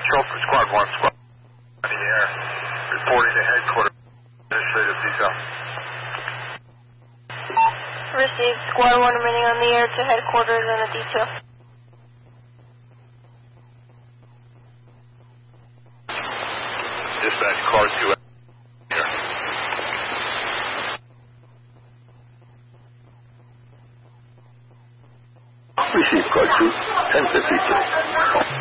Chauffeur Squad 1, Squad in the air, reporting to headquarters, administrative detail. Received. Squad 1 remaining on the air to headquarters and a detail. Dispatch, car 2 here. Receive car 2, 1052.